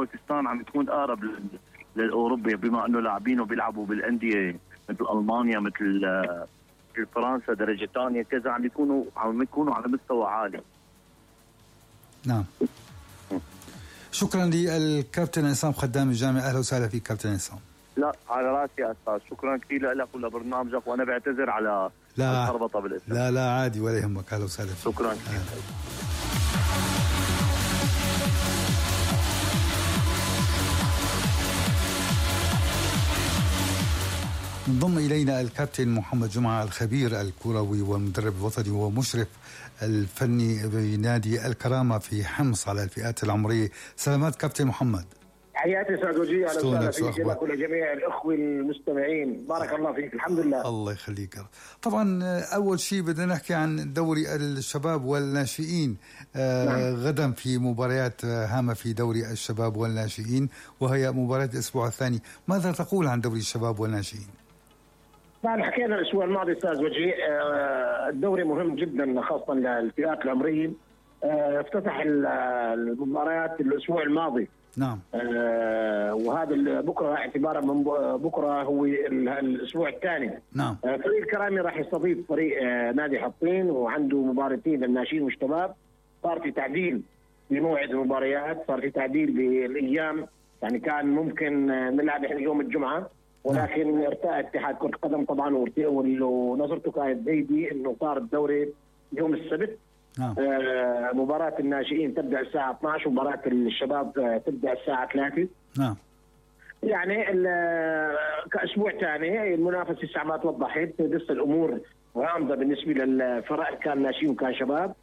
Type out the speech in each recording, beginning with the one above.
اوزبكستان عم تكون اقرب للاوروبي، بما انه لاعبينه بيلعبوا بالانديه مثل المانيا، مثل فرنسا درجه ثانيه كذا، عم يكونوا على مستوى عالي. نعم. شكرا للكابتن عصام خدام الجامعة. اهلا وسهلا فيك كابتن عصام. لا على راسي يا استاذ، شكرا كثير لك ولبرنامجك، وانا بعتذر على الخربطه بالاسم. لا عادي ولا يهمك. اهلا وسهلا فيك. شكرا كثير. انضم إلينا الكابتن محمد جمعة الخبير الكروي والمدرب الوطني ومشرف الفني بنادي الكرامة في حمص على الفئات العمرية. سلامات كابتن محمد. حياتي استاذ وجيه، اهلا وسهلا فيك ولجميع الاخوه المستمعين. بارك الله فيك. الحمد لله. الله يخليك. طبعا اول شيء بدنا نحكي عن دوري الشباب والناشئين. نعم. غدا في مباريات هامه في دوري الشباب والناشئين، وهي مباريات الاسبوع الثاني. ماذا تقول عن دوري الشباب والناشئين؟ طبعا حكينا الاسبوع الماضي استاذ وجيه، الدوري مهم جدا خاصه للفئات العمريه. افتتح المباريات الاسبوع الماضي. نعم. وهذا بكره اعتبارا من بكره هو الاسبوع الثاني. نعم. فريق الكرامي راح يستضيف فريق نادي حطين، وعنده مباراتين للناشئين والشباب. صار في تعديل بموعد المباريات، صار في تعديل بالايام، يعني كان ممكن نلعب احنا يوم الجمعه، ولكن ارتأى اتحاد كرة القدم طبعا ونظرته كانت زي انه صار الدوري يوم السبت. نعم. مباراة الناشئين تبدأ الساعة 12، ومباراة الشباب تبدأ الساعة 3. نعم. يعني كأسبوع ثاني المنافسة الساعات وضحت، لسه الأمور غامضة بالنسبة للفرق، كان ناشئين وكان شباب.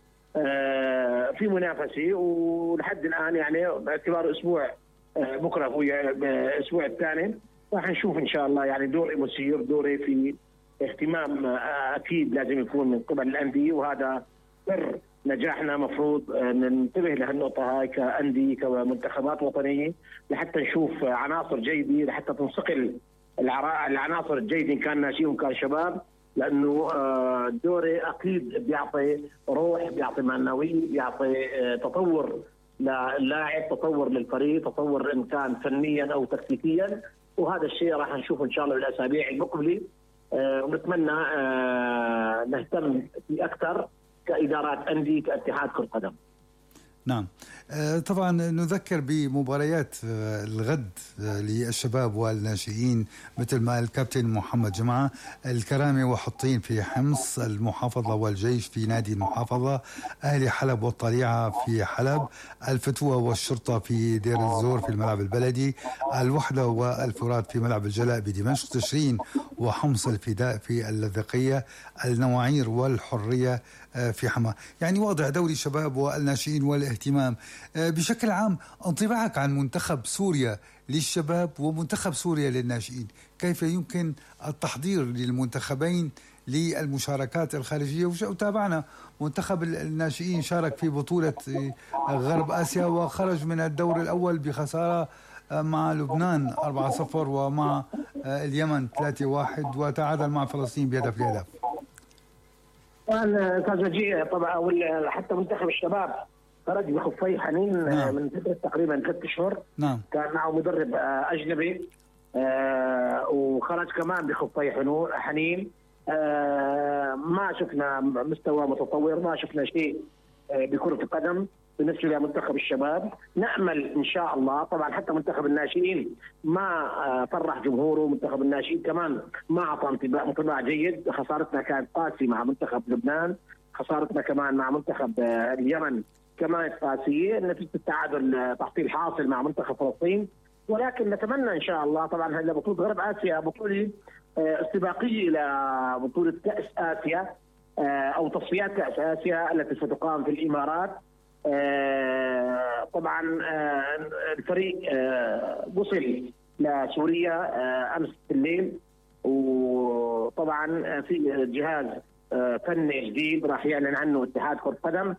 في منافسة ولحد الآن، يعني باعتبار أسبوع بكرة هو الأسبوع الثاني، راح نشوف إن شاء الله يعني دوري مسير، دوري في اهتمام أكيد لازم يكون من قبل الأندية، وهذا سر نجاحنا. مفروض ننتبه لهالنقطة هاي كأندية كمنتخبات وطنية، لحتى نشوف عناصر جيدة، لحتى تنصقل العناصر الجيدة إن كان ناشئين وكان شباب، لأنه الدوري أكيد بيعطي روح، بيعطي معنوية، بيعطي تطور للاعب، تطور للفريق، تطور إن كان فنيا أو تكتيكيا، وهذا الشيء راح نشوفه إن شاء الله بالأسابيع المقبلة. ونتمنى نهتم فيه أكثر كإدارات أندية كاتحاد كرة قدم. نعم. طبعا نذكر بمباريات الغد للشباب والناشئين مثل ما الكابتن محمد جمعة. الكرامي وحطين في حمص، المحافظة والجيش في نادي المحافظة، أهلي حلب والطليعة في حلب، الفتوة والشرطة في دير الزور في الملعب البلدي، الوحدة والفرات في ملعب الجلاء بدمشق، تشرين وحمص الفداء في اللاذقية، النواعير والحرية في حما. يعني واضح دوري الشباب والناشئين والاهتمام. بشكل عام انطباعك عن منتخب سوريا للشباب ومنتخب سوريا للناشئين، كيف يمكن التحضير للمنتخبين للمشاركات الخارجية؟ وتابعنا منتخب الناشئين شارك في بطولة غرب آسيا وخرج من الدور الأول بخسارة مع لبنان 4-0 ومع اليمن 3-1 وتعادل مع فلسطين بهدف لهدف. طبعا طبعا حتى منتخب الشباب خرج بخفي حنين. نعم. من فترة تقريبا 3 أشهر. نعم. كان معه مدرب أجنبي وخرج كمان بخفي حنين. ما شفنا مستوى متطور، ما شفنا شيء بكرة القدم بالنسبة لمنتخب الشباب. نأمل إن شاء الله. طبعا حتى منتخب الناشئين ما فرح جمهوره، منتخب الناشئين كمان ما أعطى انطباع جيد. خسارتنا كانت قاسية مع منتخب لبنان، خسارتنا كمان مع منتخب اليمن كمان قاسية، نتيجة التعادل تحصيل حاصل مع منتخب فلسطين. ولكن نتمنى إن شاء الله، طبعا هذه بطولة غرب آسيا بطولة استباقية إلى بطولة كأس آسيا أو تصفيات كأس آسيا التي ستقام في الإمارات. طبعا الفريق وصل لسوريا أمس الليل، وطبعا في جهاز فني جديد راح يعلن عنه اتحاد كرة القدم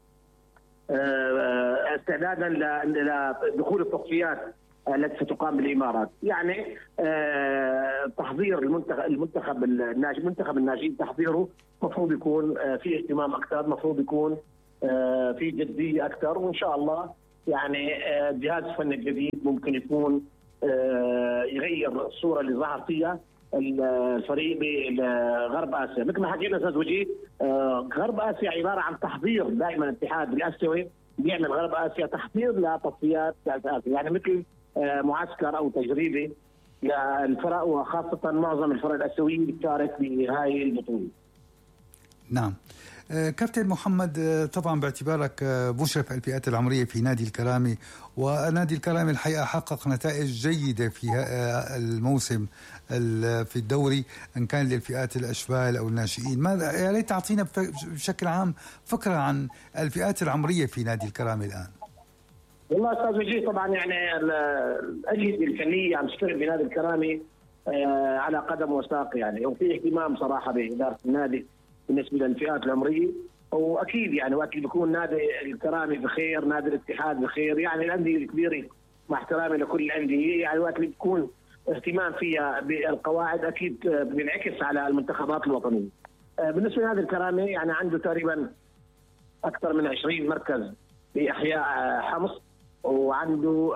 استعدادا لدخول التصفيات التي ستقام بالإمارات. يعني تحضير المنتخب الناشئين تحضيره مفروض يكون في اهتمام أكثر، مفروض يكون في جدية أكثر، وإن شاء الله يعني الجهاز الفني الجديد ممكن يكون يغير الصوره اللي ظهر فيها الفريق بغرب اسيا. مثل ما حكينا استاذ وجيه، غرب اسيا عباره عن تحضير، دائما الاتحاد الاسيوي بيعمل غرب اسيا تحضير لتصفيات كاس اسيا، يعني مثل معسكر او تجريبي للفرق، وخاصه معظم الفرق الاسيويه بتشارك في هاي البطوله. نعم. كابتن محمد، طبعا باعتبارك مشرف الفئات العمرية في نادي الكرامي، ونادي الكرامي الحقيقة حقق نتائج جيدة في الموسم في الدوري، إن كان للفئات الأشبال أو الناشئين. ماذا يا ريت تعطينا بشكل عام فكرة عن الفئات العمرية في نادي الكرامي الآن؟ والله استاذ وجيه، طبعا يعني الاجهزه الفنيه عم تشتغل بنادي الكرامي على قدم وساق يعني، وفي اهتمام صراحه باداره النادي بالنسبه للفئات العمريه، واكيد يعني واكيد بيكون نادي الكرامي بخير، نادي الاتحاد بخير، يعني الانديه الكبيره مع احترامي لكل الانديه، يعني وقت اللي بيكون اهتمام فيها بالقواعد اكيد بينعكس على المنتخبات الوطنيه. بالنسبه لنادي الكرامي يعني عنده تقريبا اكثر من 20 مركز باحياء حمص، وعنده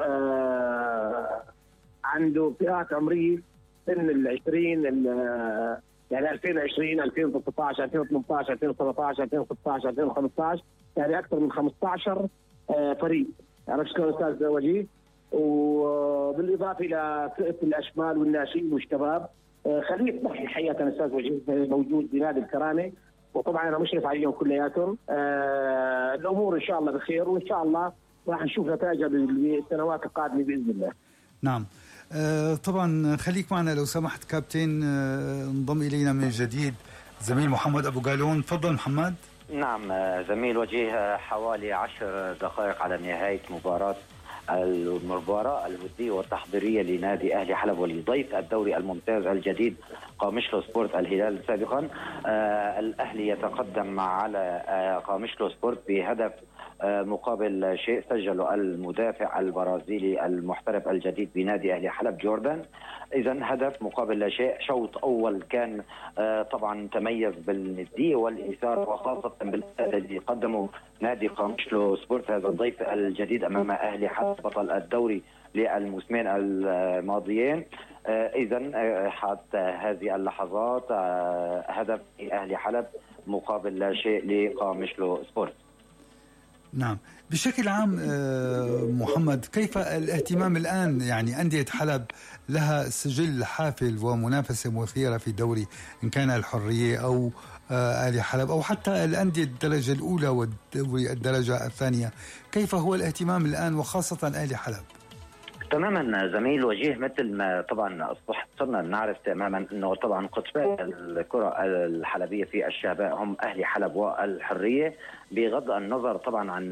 عنده فئات عمريه من ال 20 يعني 2020 2019 2018 2017 2016 2015، يعني اكثر من 15 فريق. عرفت شلون استاذ وجيه؟ وبالاضافه الى فئه الاشمال والناشئين والشباب، خليط ضحي حقيقه استاذ وجيه موجود بنادي الكرامي، وطبعا انا مشرف عليهم كلياتهم. الامور ان شاء الله بخير، وان شاء الله راح نشوف نتائجها بالسنوات القادمه باذن الله. نعم. طبعا خليك معنا لو سمحت كابتن. انضم الينا من جديد زميل محمد ابو قالون. تفضل محمد. نعم زميل وجيه، حوالي 10 دقائق على نهايه المباراة الودية والتحضيرية لنادي أهلي حلب ولضيف الدوري الممتاز الجديد قامشلو سبورت الهلال سابقا. الأهلي يتقدم على قامشلو سبورت بهدف مقابل شيء سجله المدافع البرازيلي المحترف الجديد بنادي أهلي حلب جوردان. إذن هدف مقابل لا شيء. شوط أول كان طبعا تميز بالندية والإثارة، وخاصة بالذي قدمه نادي قامشلو سبورت هذا الضيف الجديد أمام أهلي حلب بطل الدوري للموسمين الماضيين. إذن حتى هذه اللحظات هدف أهلي حلب مقابل لا شيء لقامشلو سبورت. نعم. بشكل عام محمد، كيف الاهتمام الآن؟ يعني أندية حلب لها سجل حافل ومنافسة مثيرة في الدوري، إن كان الحرية أو أهلي حلب أو حتى الأندية الدرجة الأولى والدوري الدرجة الثانية. كيف هو الاهتمام الآن وخاصة أهلي حلب؟ تماما زميل وجيه، مثل ما طبعا صرنا نعرف تماما انه طبعا قطبي الكره الحلبيه في الشهباء هم اهلي حلب والحريه، بغض النظر طبعا عن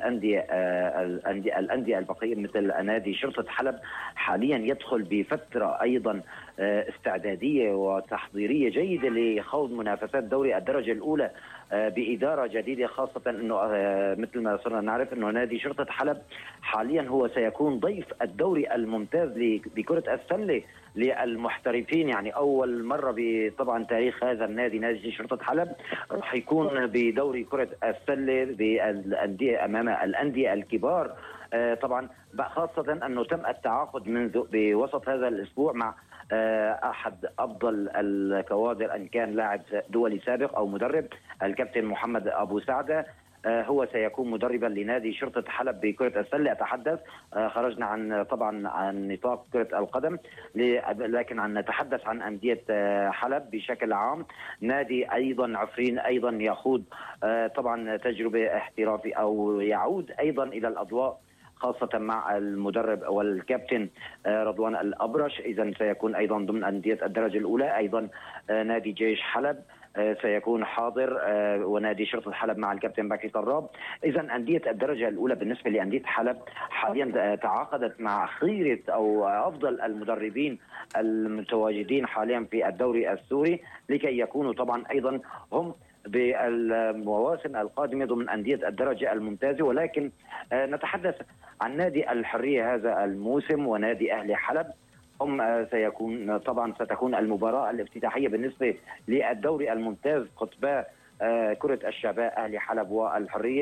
الانديه البقيه مثل نادي شرطه حلب حاليا يدخل بفتره ايضا استعداديه وتحضيريه جيده لخوض منافسات دوري الدرجه الاولى بإدارة جديدة، خاصة أنه مثل ما صرنا نعرف أنه نادي شرطة حلب حاليا هو سيكون ضيف الدوري الممتاز بكرة السلة للمحترفين. يعني أول مرة بطبعا تاريخ هذا النادي نادي شرطة حلب راح يكون بدوري كرة السلة بالأندية أمام الأندية الكبار. طبعا خاصة أنه تم التعاقد منذ بوسط هذا الأسبوع مع أحد أفضل الكوادر، أن كان لاعب دولي سابق أو مدرب، الكابتن محمد أبو سعدة. هو سيكون مدربا لنادي شرطة حلب بكرة السلة. أتحدث خرجنا عن طبعا عن نطاق كرة القدم، لكن نتحدث عن أندية حلب بشكل عام. نادي أيضا عفرين أيضا يخوض طبعا تجربة احترافي أو يعود أيضا إلى الأضواء، خاصة مع المدرب والكابتن رضوان الأبرش. إذن سيكون أيضا ضمن أندية الدرجة الأولى. أيضا نادي جيش حلب سيكون حاضر، ونادي شرطة حلب مع الكابتن باكي طراب. إذن أندية الدرجة الأولى بالنسبة لأندية حلب حاليا تعاقدت مع خيرة أو أفضل المدربين المتواجدين حاليا في الدوري السوري، لكي يكونوا طبعا أيضا هم بالمواسم القادمة ضمن أندية الدرجة الممتازة. ولكن نتحدث عن نادي الحرية هذا الموسم ونادي أهلي حلب. هم ستكون المباراة الافتتاحية بالنسبة للدوري الممتاز قطباء كرة الشباب أهلي حلب والحرية.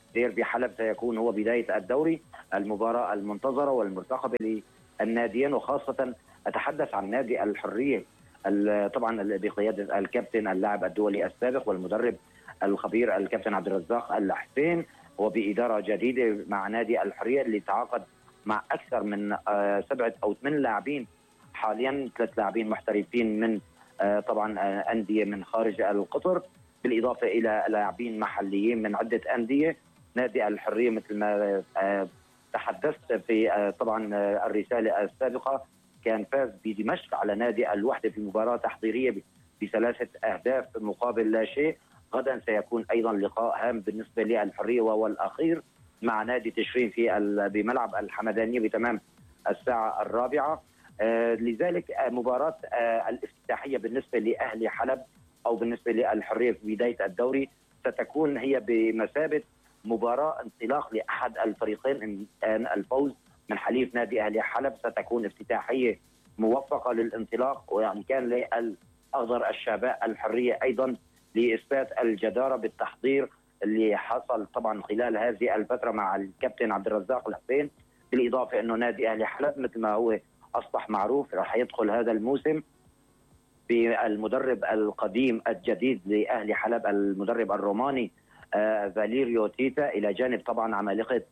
ديربي حلب سيكون هو بداية الدوري، المباراة المنتظرة والمرتقبة للناديين، وخاصة أتحدث عن نادي الحرية طبعا بقيادة الكابتن اللاعب الدولي السابق والمدرب الخبير الكابتن عبد الرزاق الحسين، وبإدارة جديدة مع نادي الحرية اللي تعاقد مع أكثر من 7 أو 8 لاعبين، حاليا 3 لاعبين محترفين من طبعا أندية من خارج القطر، بالإضافة إلى لاعبين محليين من عدة أندية. نادي الحرية مثل ما تحدثت في طبعا الرسالة السابقة كان فاز بدمشق على نادي الوحدة في مباراة تحضيرية ب3 أهداف مقابل لا شيء. غدا سيكون أيضا لقاء هام بالنسبة للحرية وهو الأخير مع نادي تشرين بملعب الحمدانية بتمام الساعة 4. لذلك مباراة الافتتاحية بالنسبة لأهلي حلب أو بالنسبة للحرية في بداية الدوري ستكون هي بمثابة مباراة انطلاق لأحد الفريقين. إن كان الفوز من حليف نادي أهلي حلب ستكون افتتاحية موفقة للانطلاق، ويعني كان للأخضر الشاباء الحرية أيضا لإثبات الجدارة بالتحضير اللي حصل طبعا خلال هذه الفترة مع الكابتن عبد الرزاق الحسين، بالإضافة أنه نادي أهلي حلب مثل ما هو أصبح معروف راح يدخل هذا الموسم بالمدرب القديم الجديد لأهلي حلب، المدرب الروماني فاليريو تيتا، إلى جانب طبعا عمالقة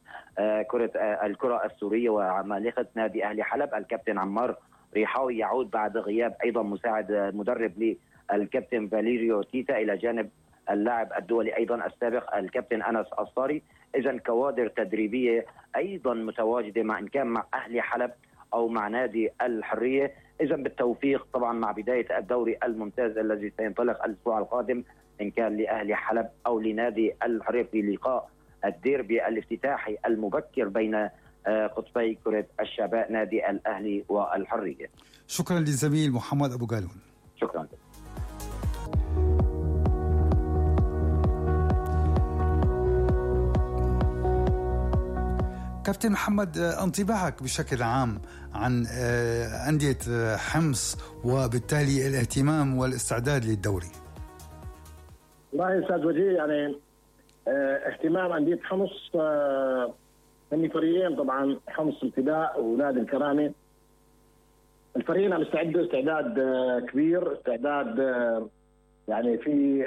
الكرة السورية وعمالقة نادي أهلي حلب الكابتن عمار ريحاوي، يعود بعد غياب أيضا مساعد مدرب للكابتن فاليريو تيتا، إلى جانب اللاعب الدولي أيضا السابق الكابتن أنس الصاري. إذا كوادر تدريبية أيضا متواجدة مع إن كان مع أهلي حلب أو مع نادي الحرية. إذا بالتوفيق طبعا مع بداية الدوري الممتاز الذي سينطلق الأسبوع القادم إن كان لأهلي حلب أو لنادي الحرية في لقاء الديربي الافتتاحي المبكر بين قطبي كرة الشباب نادي الأهلي والحرية. شكرا للزميل محمد أبو قالون. شكرا. كابتن محمد، انطباعك بشكل عام عن أندية حمص وبالتالي الاهتمام والاستعداد للدوري؟ والله استاذ وجيه، يعني اهتمام أندية حمص هني فريقين طبعا، حمص ابتداء ونادي الكرامي. الفريقين عم يستعدوا استعداد كبير، استعداد يعني في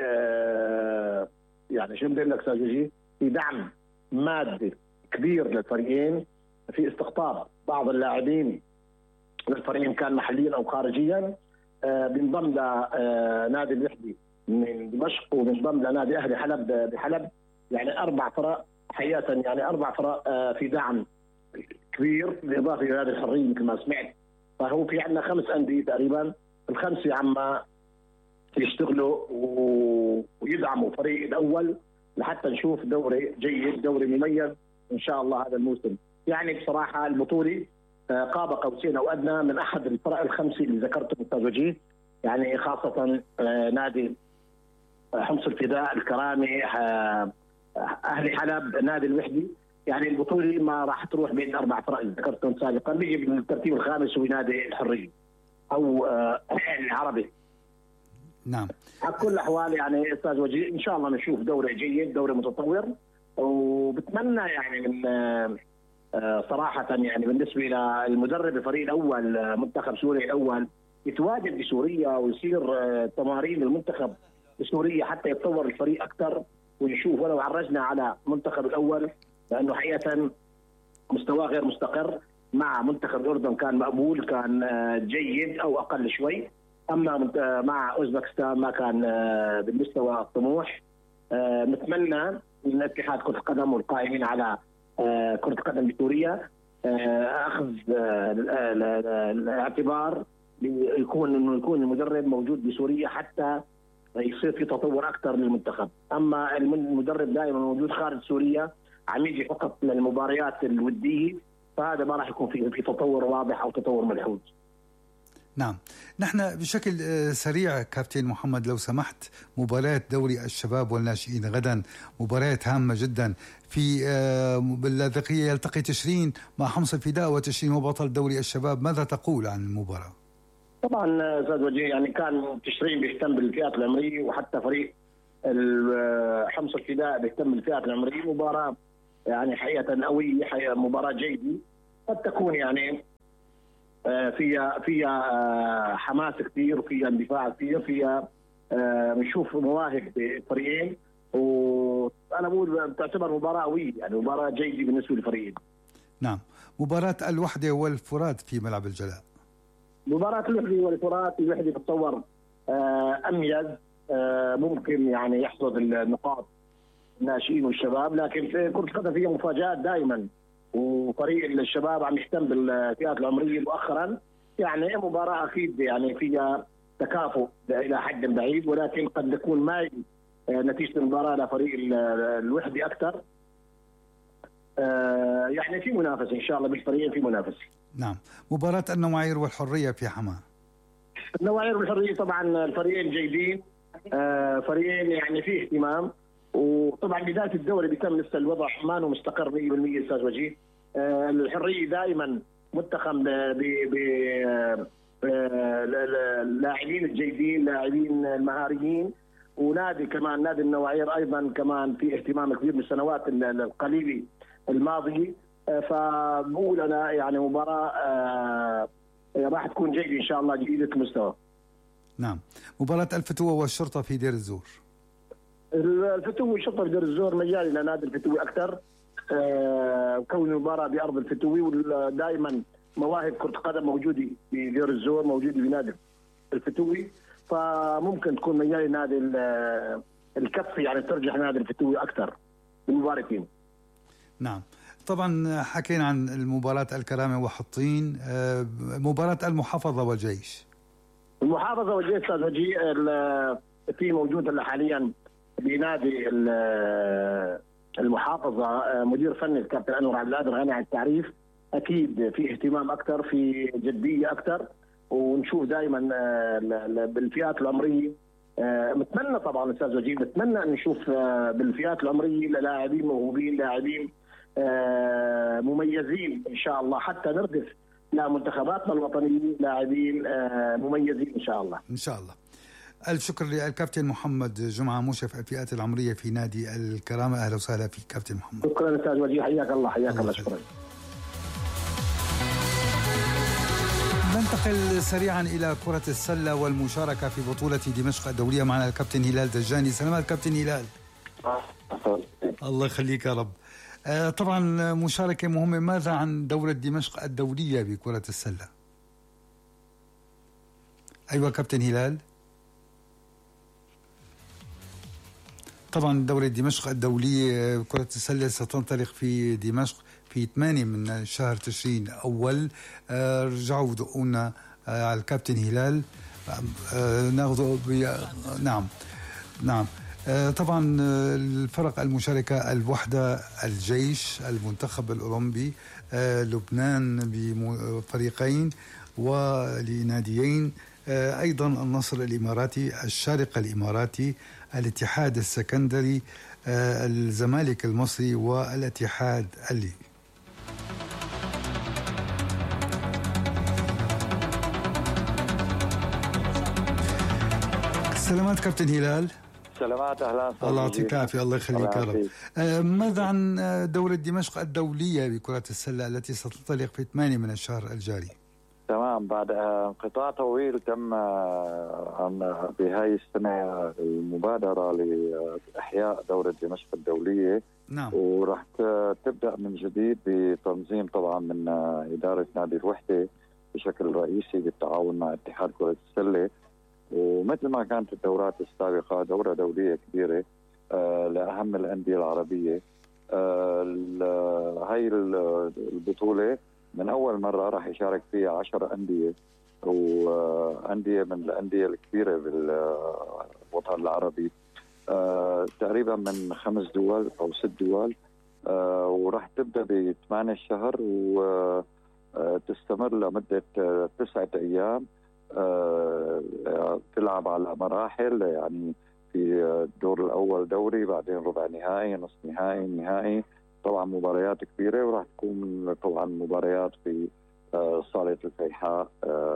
يعني شو بدي اقول لك استاذ وجيه، في دعم مادي كبير للفريقين، في استقطاب بعض اللاعبين للفريقين كان محليا او خارجيا، بينضم لنادي الوحدة من دمشق وبينضم لنادي اهلي حلب بحلب، يعني 4 فرق حقيقه، يعني 4 فرق في دعم كبير بالاضافه الى نادي الحريه مثل ما سمعت. فهو في عندنا 5 انديه تقريبا، ال5 عم يشتغلوا ويدعموا فريق الاول لحتى نشوف دوري جيد، دوري مميز ان شاء الله هذا الموسم. يعني بصراحه البطوله قاب قوسين او ادنى من احد الفرق ال5 اللي ذكرتهم استاذ وجيه، يعني خاصه نادي حمص الفداء، الكرامي، اهلي حلب، نادي الوحدة. يعني البطوله ما راح تروح بين 4 فرق اللي ذكرتهم سابقا، بيجي بالترتيب الخامس هو نادي الحريه او العربي. نعم. على كل الاحوال يعني استاذ وجيه ان شاء الله نشوف دوري جيد، دوري متطور، وبتمنى يعني من صراحه يعني بالنسبه للمدرب الفريق الاول منتخب سوريا الاول يتواجد بسوريا ويصير تمارين المنتخب بسوريا حتى يتطور الفريق اكثر، ونشوف ولو عرجنا على منتخب الاول لانه حقيقه مستواه غير مستقر. مع منتخب الاردن كان مقبول، كان جيد او اقل شوي، اما مع اوزبكستان ما كان بالمستوى الطموح. نتمنى من اتحاد كرة القدم والقائمين على كرة القدم بسوريا اخذ الاعتبار انه يكون المدرب موجود بسوريا حتى يصير في تطور اكثر للمنتخب. اما المدرب دائما موجود خارج سوريا عم يجي فقط للمباريات الوديه، فهذا ما راح يكون في تطور واضح او تطور ملحوظ. نعم. نحن بشكل سريع كابتن محمد لو سمحت، مباراة دوري الشباب والناشئين غدا مباراة هامة جدا في اللاذقية، يلتقي تشرين مع حمص الفداء، وتشرين هو بطل دوري الشباب. ماذا تقول عن المباراة؟ طبعا استاذ وجيه، يعني كان تشرين بيهتم بالفئات العمريه، وحتى فريق حمص ابتداء بيهتم الفئات العمريه. مباراه يعني حقيقه قويه، حقيقة مباراه جيده، قد تكون يعني فيها حماس كثير وفيها اندفاع كثير، فيها بنشوف مواهب بالفريقين، وانا بقول تعتبر مباراه قويه، يعني مباراه جيده بالنسبه للفريقين. نعم. مباراة الوحدة والفرات في ملعب الجلاء. مباراة الوحدة والفرات، الوحدة بتصور أميز، ممكن يعني يحصد النقاط الناشئين والشباب، لكن في كرة القدم فيها مفاجآت دائما، وفريق الشباب عم يهتم بالفئات العمرية مؤخرا. يعني مباراة أكيد يعني فيها تكافؤ إلى حد بعيد، ولكن قد تكون مايل نتيجة المباراة لفريق الوحدة أكثر. يعني في منافسة إن شاء الله بالفريقين، في منافسة. نعم. مباراة النواعير والحرية في حماة. النواعير والحرية طبعا الفريقين جيدين، فريقين يعني فيه اهتمام، وطبعا بداية الدوري بيتم لسه الوضع ما انه مستقر 100% استاذ وجيه. الحرية دائما متخم لاعبين الجيدين، لاعبين المهاريين، ونادي كمان نادي النواعير ايضا كمان في اهتمام كبير بالسنوات القليله الماضيه. فبقول انا يعني مباراه راح تكون جيده ان شاء الله، جيده المستوى. نعم. مباراة الفتوة والشرطة في دير الزور. الفتوة والشرطة في دير الزور مجال الى نادي الفتوة اكثر، كون المباراة بارض الفتوة، ودائما مواهب كرة قدم موجودة في دير الزور، موجودة في نادي الفتوة، فممكن تكون مجال نادي الكف يعني ترجح نادي الفتوة اكثر بالمباراتين. نعم. طبعا حكينا عن المباراة الكرامة وحطين، مباراة المحافظة والجيش. المحافظة والجيش استاذ وجيه في موجود هلا حاليا بنادي المحافظة مدير فني الكابتن انور عبد القادر غني عن التعريف. اكيد في اهتمام اكثر، في جدية اكثر، ونشوف دائما بالفئات العمرية. نتمنى طبعا استاذ وجيه، نتمنى ان نشوف بالفئات العمرية لاعبين موهوبين، لاعبين مميزين ان شاء الله، حتى نردف لمنتخباتنا الوطنيه لاعبين مميزين ان شاء الله. ان شاء الله. الف شكر للكابتن محمد جمعه مشرف الفئات العمريه في نادي الكرامه. اهلا وسهلا فيك كابتن محمد. شكرا استاذ وجيه، حياك الله. حياك الله. شكرا. ننتقل سريعا الى كره السله والمشاركه في بطوله دمشق الدوليه. معنا الكابتن هلال دجاني. سلامات كابتن هلال. الله يخليك يا رب. طبعا مشاركة مهمة. ماذا عن دورة دمشق الدولية بكرة السلة؟ أيوة كابتن هلال. طبعا دورة دمشق الدولية بكرة السلة ستنطلق في دمشق في 8 من شهر تشرين أول. رجعوا دقونا على الكابتن هلال. نعم. طبعا الفرق المشاركة: الوحدة، الجيش، المنتخب الأولمبي، لبنان بفريقين ولناديين، أيضا النصر الإماراتي، الشارقة الإماراتي، الاتحاد السكندري، الزمالك المصري، والاتحاد الليبي. سلامات كابتن هلال. سلامات. اهلا. الله يعطيك العافيه. الله يخليك يا رب. ماذا عن دورة دمشق الدولية بكرة السلة التي ستنطلق في 8 من الشهر الجاري؟ تمام. بعد انقطاع طويل تم بهاي السنة المبادرة لإحياء دورة دمشق الدولية. نعم. وراح تبدأ من جديد بتنظيم طبعا من إدارة نادي الوحدة بشكل رئيسي بالتعاون مع اتحاد كرة السلة. ومثل ما كانت الدورات السابقة دورة دولية كبيرة لأهم الأندية العربية. هاي البطولة من أول مرة راح يشارك فيها 10 أندية، وأندية من الأندية الكبيرة بالوطن العربي، تقريبا من 5 دول أو 6 دول. وراح تبدأ ب8 الشهر وتستمر لمدة 9 أيام. تلعب على مراحل، يعني في الدور الأول دوري، بعدين ربع نهائي، نصف نهائي، نهائي. طبعا مباريات كبيرة، وراح تكون طبعا مباريات في صالة الفيحاء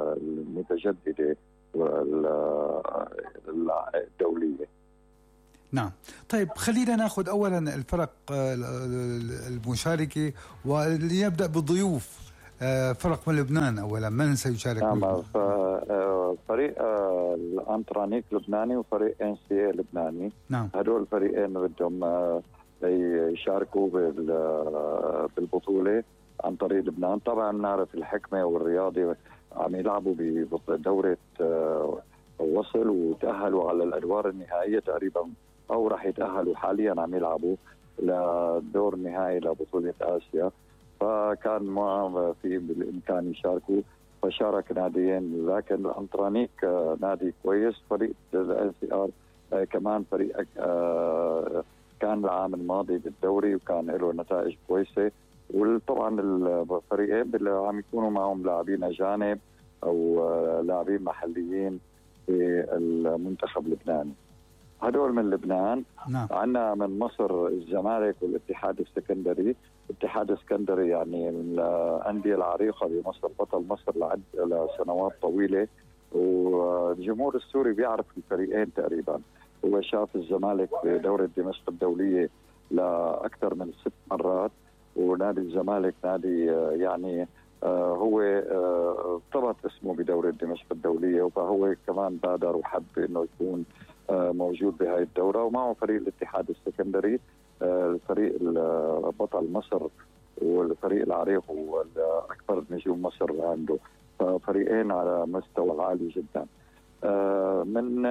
المتجددة الدولية. نعم. طيب خلينا ناخذ أولا الفرق المشاركة، وليبدأ بالضيوف. فرق من لبنان أولا، من سيشارك؟ نعم، فريق الأنترانيك لبناني وفريق NCA لبناني. نعم. هدول الفريقين بدهم يشاركوا بالبطولة عن طريق لبنان. طبعا نعرف الحكمة والرياضي عم يلعبوا بدورة وصل وتأهلوا على الأدوار النهائية تقريبا، أو راح يتأهلوا حاليا، عم يلعبوا لدور النهائي لبطولة آسيا. فكان ما في بالإمكان يشاركوا، فشارك ناديين. لكن الأنترانيك نادي كويس. فريق NCR كمان فريق كان العام الماضي بالدوري وكان له نتائج كويسة. وطبعا الفريقين عم يكونوا معهم لاعبين أجانب أو لاعبين محليين في المنتخب اللبناني. هدول من لبنان. نعم. عندنا من مصر الزمالك والاتحاد السكندري. الاتحاد السكندري يعني من الأندية العريقة بمصر، بطل مصر لسنوات طويلة، والجمهور السوري بيعرف الفريقين تقريبا. هو شاف الزمالك بدورة دمشق الدولية لأكثر من 6 مرات، ونادي الزمالك نادي يعني هو ارتبط اسمه بدورة دمشق الدولية، فهو كمان بادر وحب انه يكون موجود بهاي الدورة. ومعه فريق الاتحاد السكندري، الفريق بطل مصر والفريق العريق والأكبر نجوم مصر عنده. ففريقين على مستوى عالي جدا. من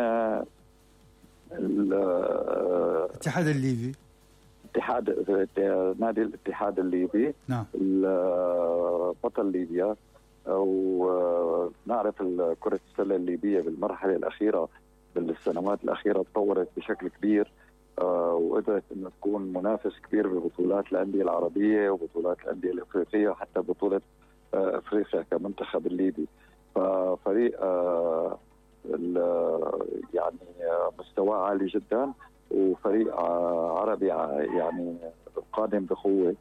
الاتحاد الليبي، نادي الاتحاد الليبي. نعم. بطل ليبيا. ونعرف كرة السلة الليبية بالمرحلة الأخيرة بالسنوات الأخيرة تطورت بشكل كبير، وقدرت أن تكون منافس كبير ببطولات الأندية العربية وبطولات الأندية الأفريقية، حتى بطولة أفريقيا كمنتخب الليبي. ففريق يعني مستواه عالي جدا، وفريق عربي يعني قادم بقوة.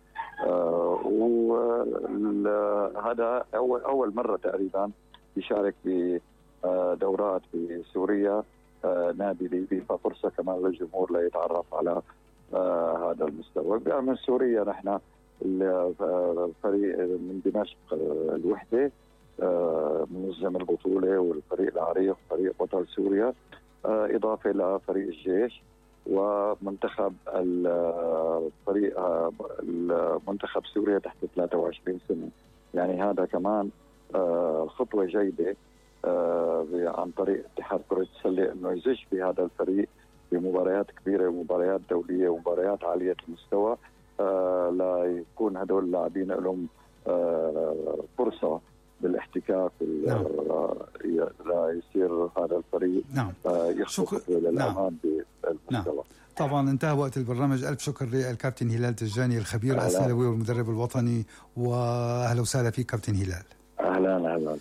وهذا أول مرة تقريبا يشارك بدورات في سوريا نادي ليبي، ففرصة كمان للجمهور ليتعرف على هذا المستوى. من سوريا نحن الفريق من دمشق الوحدة منظم البطولة، والفريق العريق فريق بطل سوريا، إضافة لفريق الجيش ومنتخب الفريق المنتخب سوريا تحت 23 سنة. يعني هذا كمان خطوة جيدة عن طريق اتحاد كرة السلة انه يزج بهذا الفريق بمباريات كبيرة ومباريات دولية ومباريات عالية المستوى، لا يكون هدول اللاعبين لهم فرصة بالاحتكاك. نعم. لا يصير هذا الفريق نعم. يخطو للأمام بالمستوى. نعم. طبعا انتهى وقت البرنامج. ألف شكر للكابتن هلال تجاني الخبير السلوي والمدرب الوطني، وأهلا وسهلا فيك كابتن هلال. أهلا.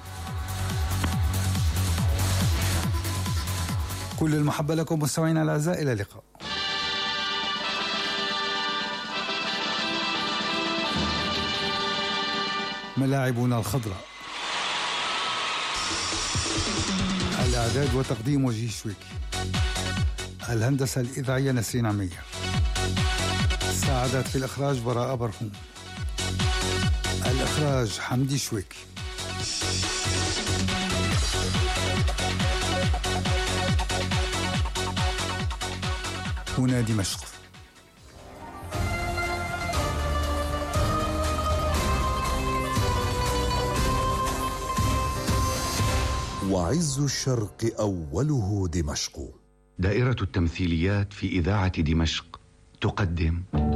كل المحبة لكم مستمعينا الأعزاء، إلى اللقاء. ملاعبنا الخضراء، الإعداد وتقديم وجيه شويكي، الهندسة الإذاعية نسرين عمية، ساعدت في الإخراج براءة برهوم، الإخراج حمدي شويكي. هنا دمشق. وعز الشرق أوله دمشق. دائرة التمثيليات في إذاعة دمشق تقدم